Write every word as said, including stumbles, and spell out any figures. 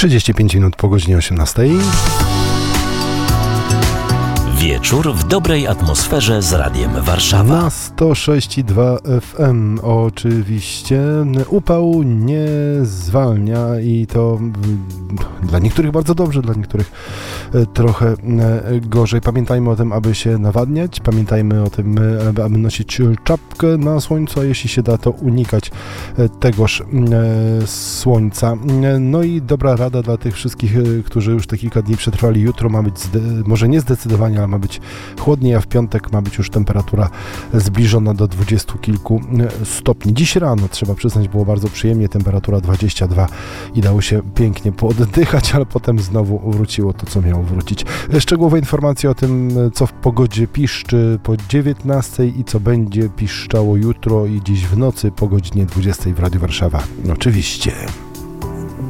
trzydzieści pięć minut po godzinie osiemnastej. Wieczór w dobrej atmosferze z Radiem Warszawa. Na sto sześć i dwa F M oczywiście. Upał nie zwalnia i to dla niektórych bardzo dobrze, dla niektórych trochę gorzej. Pamiętajmy o tym, aby się nawadniać. Pamiętajmy o tym, aby nosić czapkę na słońcu, a jeśli się da, to unikać tegoż słońca. No i dobra rada dla tych wszystkich, którzy już te kilka dni przetrwali. Jutro ma być zde- może nie zdecydowanie, ale ma być chłodniej, a w piątek ma być już temperatura zbliżona do dwudziestu kilku stopni. Dziś rano, trzeba przyznać, było bardzo przyjemnie, temperatura dwadzieścia dwa i dało się pięknie pooddychać, ale potem znowu wróciło to, co miało wrócić. Szczegółowe informacje o tym, co w pogodzie piszczy po dziewiętnastej i co będzie piszczało jutro i dziś w nocy po godzinie dwudziestej w Radiu Warszawa. Oczywiście.